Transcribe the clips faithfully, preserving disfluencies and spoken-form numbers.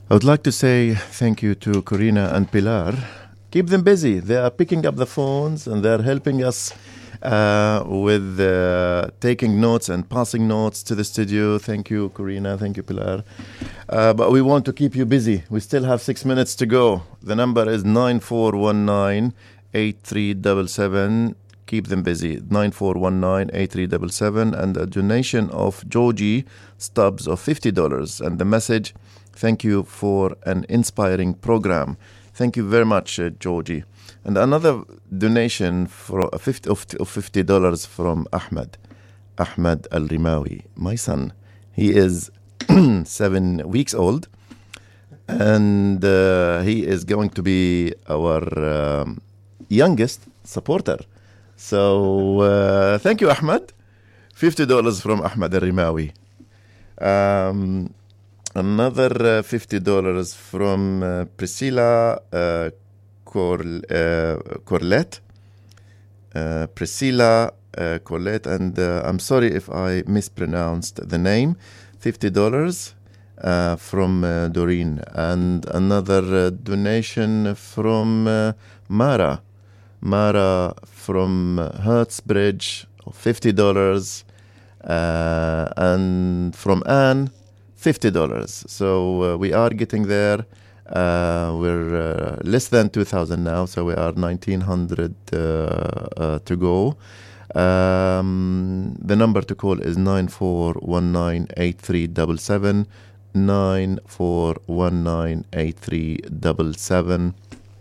I would like to say thank you to Corina and Pilar. Keep them busy. They are picking up the phones and they're helping us uh, with uh, taking notes and passing notes to the studio. Thank you, Corina. Thank you, Pilar. Uh, but we want to keep you busy. We still have six minutes to go. The number is nine four one nine, eight three seven seven. Keep them busy. nine four one nine, eight three seven seven. And a donation of Georgie Stubbs of fifty dollars. And the message, thank you for an inspiring program. Thank you very much, uh, Georgie. And another donation for a fifty of, of fifty dollars from Ahmed, Ahmed Al-Rimawi, my son. He is seven weeks old, and uh, he is going to be our um, youngest supporter. So uh, thank you, Ahmed. fifty dollars from Ahmed Al-Rimawi. Um, Another uh, fifty dollars from uh, Priscilla uh, Cor- uh, Corlett. Uh, Priscilla uh, Corlett, and uh, I'm sorry if I mispronounced the name. fifty dollars uh, from uh, Doreen. And another uh, donation from uh, Mara. Mara from Hertzbridge, fifty dollars. Uh, and from Anne, fifty dollars. So uh, we are getting there. Uh, we're uh, less than two thousand now, so we are nineteen hundred uh, uh, to go. Um, the number to call is nine four one nine, eight three seven seven, nine four one nine, eight three seven seven.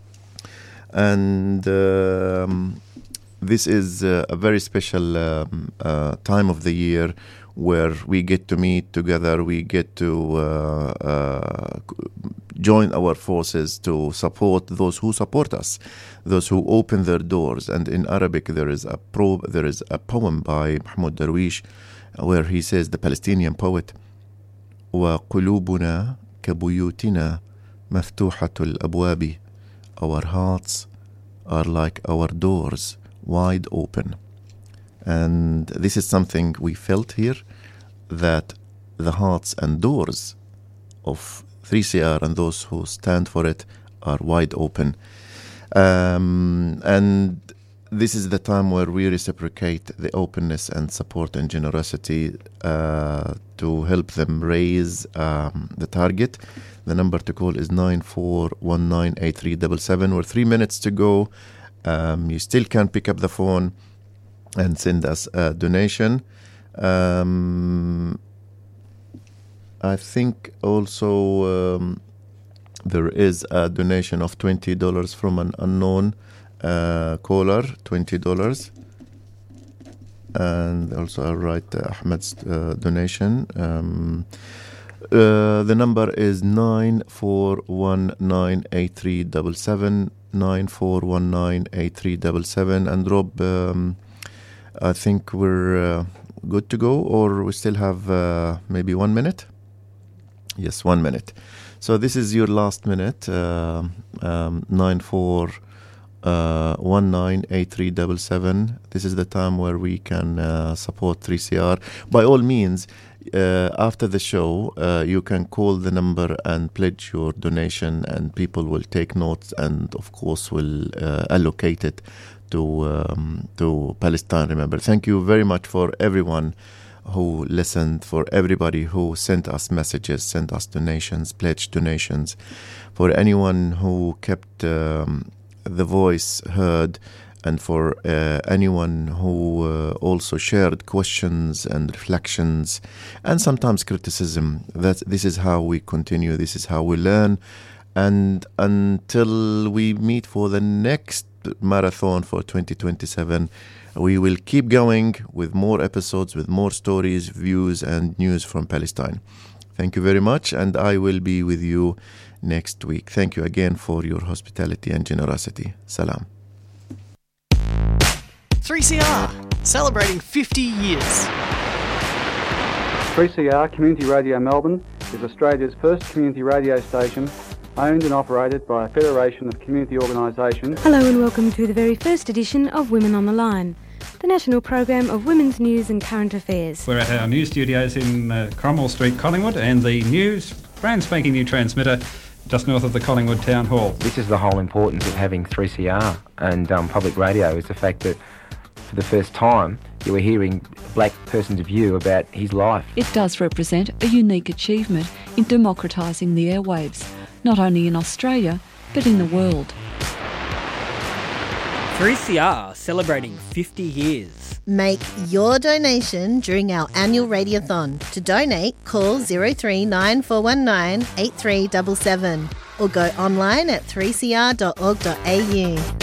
And um, this is uh, a very special um, uh, time of the year where we get to meet together, we get to uh, uh, join our forces to support those who support us, those who open their doors. And in Arabic, there is a pro, there is a poem by Mahmoud Darwish where he says, the Palestinian poet, وَقُلُوبُنَا كَبُيُوتِنَا مَفْتُوحَةُ الْأَبْوَابِ. Our hearts are like our doors, wide open. And this is something we felt here, that the hearts and doors of three C R and those who stand for it are wide open. Um, and this is the time where we reciprocate the openness and support and generosity uh, to help them raise um, the target. The number to call is nine four one nine, eight three seven seven. We're three minutes to go. Um, you still can pick up the phone and send us a donation. Um, I think also um, there is a donation of twenty dollars from an unknown uh, caller, twenty dollars. And also I'll write uh, Ahmed's uh, donation. Um, uh, the number is nine four one nine, eight three seven seven, nine four one nine, eight three seven seven. And Rob, um, I think we're uh, good to go, or we still have uh, maybe one minute? Yes, one minute. So this is your last minute, uh, um, nine four one nine, eight three seven seven. This is the time where we can uh, support three C R. By all means, uh, after the show, uh, you can call the number and pledge your donation, and people will take notes and, of course, will uh, allocate it to um, to Palestine Remember. Thank you very much for everyone who listened, for everybody who sent us messages, sent us donations, pledged donations, for anyone who kept um, the voice heard, and for uh, anyone who uh, also shared questions and reflections and sometimes criticism. That this is how we continue, this is how we learn. And until we meet for the next marathon for twenty twenty-seven, we will keep going with more episodes, with more stories, views, and news from Palestine. Thank you very much, and I will be with you next week. Thank you again for your hospitality and generosity. Salam. three C R, celebrating fifty years. three C R Community Radio Melbourne is Australia's first community radio station, owned and operated by a federation of community organisations. Hello and welcome to the very first edition of Women on the Line, the national program of women's news and current affairs. We're at our news studios in uh, Cromwell Street, Collingwood, and the news brand spanking new transmitter just north of the Collingwood Town Hall. This is the whole importance of having three C R and um, public radio, is the fact that for the first time you were hearing a black person's view about his life. It does represent a unique achievement in democratising the airwaves, not only in Australia, but in the world. three C R celebrating fifty years. Make your donation during our annual Radiothon. To donate, call zero three nine four one nine eight three seven seven or go online at three c r dot org dot a u.